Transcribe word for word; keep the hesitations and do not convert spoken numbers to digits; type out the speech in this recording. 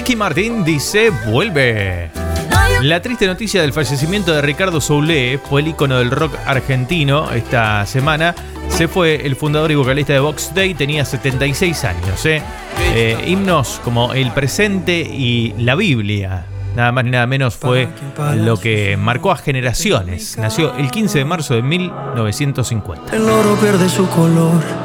Ricky Martin dice vuelve. La triste noticia del fallecimiento de Ricardo Soule, fue el ícono del rock argentino esta semana. Se fue el fundador y vocalista de Box Day, tenía setenta y seis años. ¿eh? Eh, himnos como El Presente y La Biblia, nada más ni nada menos, fue lo que marcó a generaciones. Nació el quince de marzo de mil novecientos cincuenta. El oro pierde su color